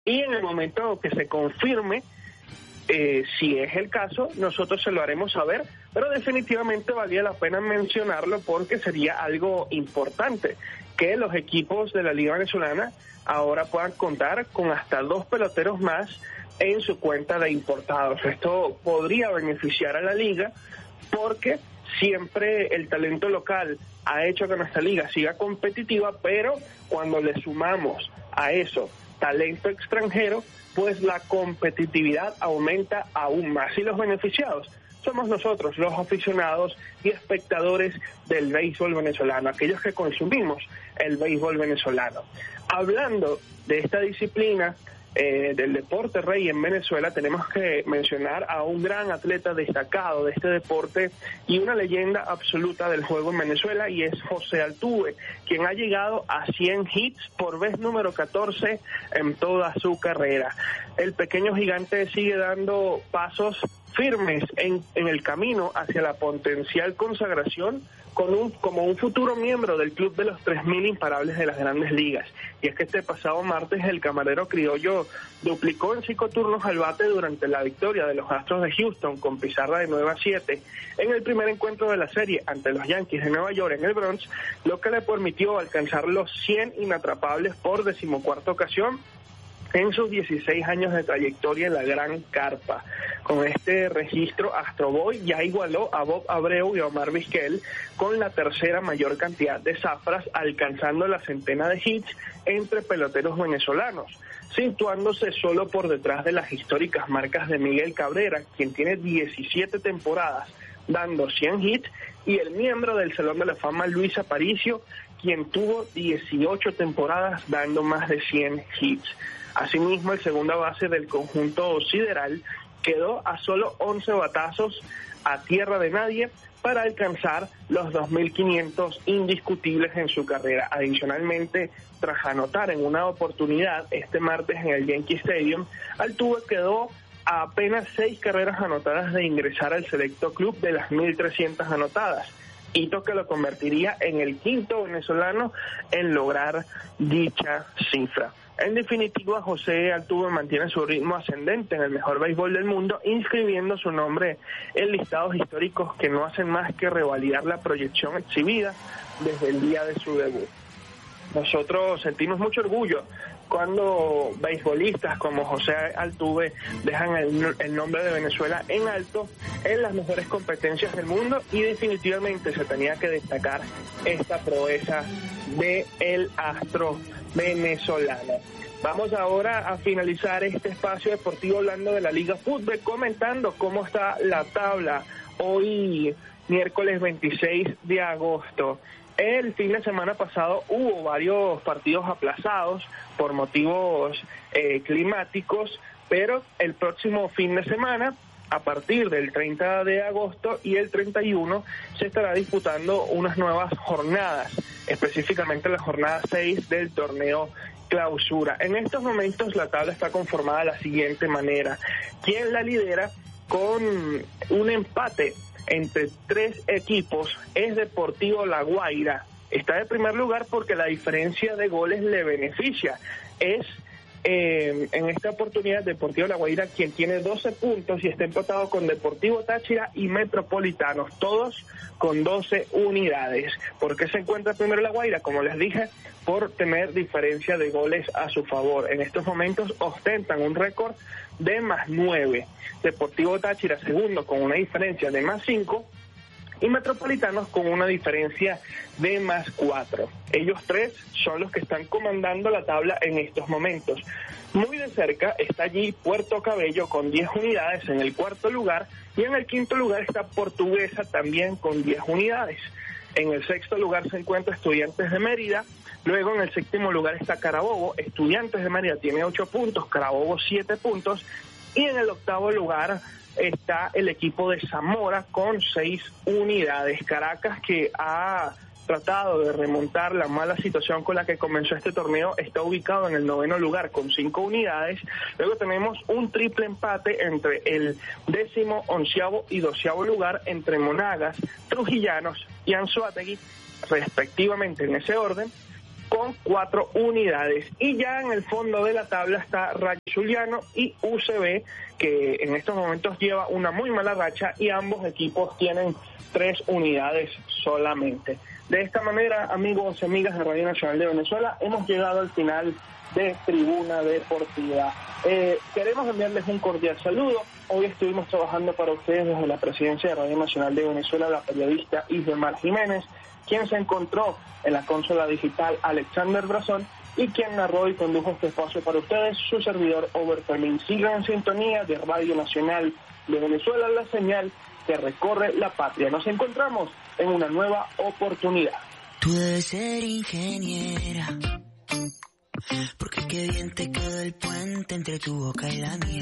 y en el momento que se confirme, si es el caso, nosotros se lo haremos saber, pero definitivamente valía la pena mencionarlo porque sería algo importante que los equipos de la Liga Venezolana ahora puedan contar con hasta 2 peloteros más en su cuenta de importados. Esto podría beneficiar a la liga porque siempre el talento local ha hecho que nuestra liga siga competitiva, pero cuando le sumamos a eso talento extranjero, pues la competitividad aumenta aún más. Y los beneficiados somos nosotros, los aficionados y espectadores del béisbol venezolano, aquellos que consumimos el béisbol venezolano. Hablando de esta disciplina, del deporte rey en Venezuela, tenemos que mencionar a un gran atleta destacado de este deporte y una leyenda absoluta del juego en Venezuela, y es José Altuve, quien ha llegado a 100 hits por vez número 14 en toda su carrera. El pequeño gigante sigue dando pasos firmes en el camino hacia la potencial consagración como un futuro miembro del club de los 3.000 imparables de las grandes ligas. Y es que este pasado martes el camarero criollo duplicó en 5 turnos al bate durante la victoria de los Astros de Houston con pizarra de 9-7 en el primer encuentro de la serie ante los Yankees de Nueva York en el Bronx, lo que le permitió alcanzar los 100 inatrapables por 14ª ocasión en sus 16 años de trayectoria en la Gran Carpa. Con este registro, Astro Boy ya igualó a Bob Abreu y a Omar Vizquel con la tercera mayor cantidad de zafras, alcanzando la centena de hits entre peloteros venezolanos, situándose solo por detrás de las históricas marcas de Miguel Cabrera, quien tiene 17 temporadas dando 100 hits, y el miembro del Salón de la Fama Luis Aparicio, quien tuvo 18 temporadas dando más de 100 hits. Asimismo, el segunda base del conjunto sideral quedó a solo 11 batazos a tierra de nadie para alcanzar los 2.500 indiscutibles en su carrera. Adicionalmente, tras anotar en una oportunidad este martes en el Yankee Stadium, Altuve quedó a apenas 6 carreras anotadas de ingresar al selecto club de las 1.300 anotadas, hito que lo convertiría en el quinto venezolano en lograr dicha cifra. En definitiva, José Altuve mantiene su ritmo ascendente en el mejor béisbol del mundo, inscribiendo su nombre en listados históricos que no hacen más que revalidar la proyección exhibida desde el día de su debut. Nosotros sentimos mucho orgullo cuando beisbolistas como José Altuve dejan el nombre de Venezuela en alto en las mejores competencias del mundo, y definitivamente se tenía que destacar esta proeza del astro venezolano. Vamos ahora a finalizar este espacio deportivo hablando de la Liga Fútbol, comentando cómo está la tabla hoy miércoles 26 de agosto. El fin de semana pasado hubo varios partidos aplazados por motivos climáticos, pero el próximo fin de semana, a partir del 30 de agosto y el 31, se estará disputando unas nuevas jornadas, específicamente la jornada 6 del torneo Clausura. En estos momentos la tabla está conformada de la siguiente manera. Quien la lidera con un empate entre 3 equipos es Deportivo La Guaira. Está de primer lugar porque la diferencia de goles le beneficia. Es en esta oportunidad Deportivo La Guaira quien tiene 12 puntos y está empatado con Deportivo Táchira y Metropolitanos, todos con 12 unidades. ¿Por qué se encuentra primero La Guaira? Como les dije, por tener diferencia de goles a su favor. En estos momentos ostentan un récord de +9. Deportivo Táchira segundo con una diferencia de +5 y Metropolitanos con una diferencia de +4. Ellos 3 son los que están comandando la tabla en estos momentos. Muy de cerca está allí Puerto Cabello con 10 unidades en el cuarto lugar, y en el quinto lugar está Portuguesa también con 10 unidades. En el sexto lugar se encuentra Estudiantes de Mérida. Luego en el séptimo lugar está Carabobo. Estudiantes de Mérida tiene 8 puntos, Carabobo 7 puntos. Y en el octavo lugar está el equipo de Zamora con 6 unidades. Caracas, que ha tratado de remontar la mala situación con la que comenzó este torneo, está ubicado en el 9º lugar con 5 unidades. Luego tenemos un triple empate entre el 10º, 11º y 12º lugar entre Monagas, Trujillanos y Anzoátegui, respectivamente en ese orden. con 4 unidades. Y ya en el fondo de la tabla está Rayo Zuliano y UCB, que en estos momentos lleva una muy mala racha y ambos equipos tienen 3 unidades solamente. De esta manera, amigos y amigas de Radio Nacional de Venezuela, hemos llegado al final de Tribuna Deportiva. Queremos enviarles un cordial saludo. Hoy estuvimos trabajando para ustedes desde la presidencia de Radio Nacional de Venezuela, la periodista Isdemar Jiménez, quien se encontró en la consola digital Alexander Brazón y quien narró y condujo este espacio para ustedes, su servidor Oberfermín. Sigan en sintonía de Radio Nacional de Venezuela, la señal que recorre la patria. Nos encontramos en una nueva oportunidad. Tú debes ser ingeniera, porque qué bien te quedó el puente entre tu boca y la mía.